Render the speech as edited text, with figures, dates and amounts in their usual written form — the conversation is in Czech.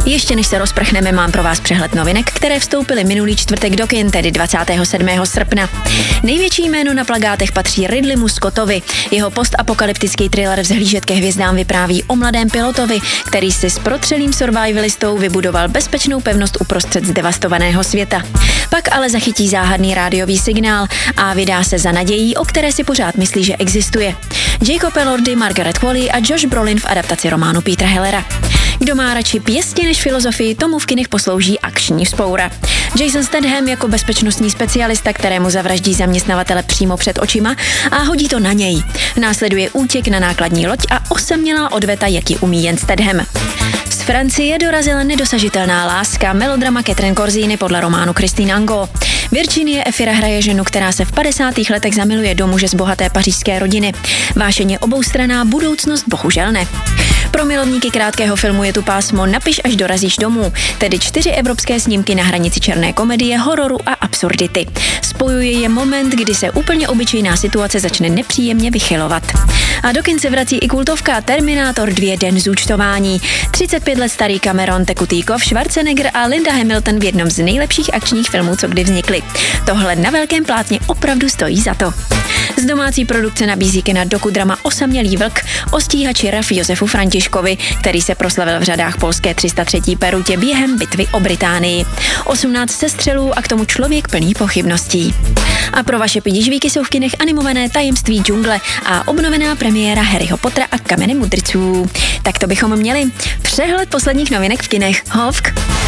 Ještě než se rozprchneme, mám pro vás přehled novinek, které vstoupily minulý čtvrtek do kin, tedy 27. srpna. Největší jméno na plakátech patří Ridleymu Scottovi. Jeho postapokalyptický thriller Vzhlížet ke hvězdám vypráví o mladém pilotovi, který si s protřelým survivalistou vybudoval bezpečnou pevnost uprostřed zdevastovaného světa. Pak ale zachytí záhadný rádiový signál a vydá se za nadějí, o které si pořád myslí, že existuje. Jacob Elordi, Margaret Qualley a Josh Brolin v adaptaci románu Petera Hellera. Kdo má radši pěstí než filozofii, tomu v kinech poslouží akční vzpoura. Jason Statham jako bezpečnostní specialista, kterému zavraždí zaměstnavatele přímo před očima a hodí to na něj. Následuje útěk na nákladní loď a osamělá odveta, jak ji umí jen Statham. Z Francie dorazila nedosažitelná láska, melodrama Catherine Corzini podle románu Christine Angot. Virginie Efira hraje ženu, která se v 50. letech zamiluje do muže z bohaté pařížské rodiny. Vášeň oboustranná, budoucnost bohužel ne. Pro milovníky krátkého filmu je tu pásmo Napiš, až dorazíš domů, tedy 4 evropské snímky na hranici černé komedie, hororu a absurdity. Spojuje je moment, kdy se úplně obyčejná situace začne nepříjemně vychylovat. A do kin se vrací i kultovka Terminátor 2 Den zúčtování. 35 let starý Cameron, Tekutýkov, Schwarzenegger a Linda Hamilton v jednom z nejlepších akčních filmů, co kdy vznikly. Tohle na velkém plátně opravdu stojí za to. Z domácí produkce nabízí kina dokudrama Osamělý vlk o stíhači RAF Josefu Františkovi, který se proslavil v řadách polské 303. Perutě během bitvy o Británii. 18 sestřelů a k tomu člověk plný pochybností. A pro vaše pidižvíky jsou v kinech animované Tajemství džungle a obnovená premiéra Harryho Pottera a Kamene mudrců. Tak to bychom měli. Přehled posledních novinek v kinech. Hovk.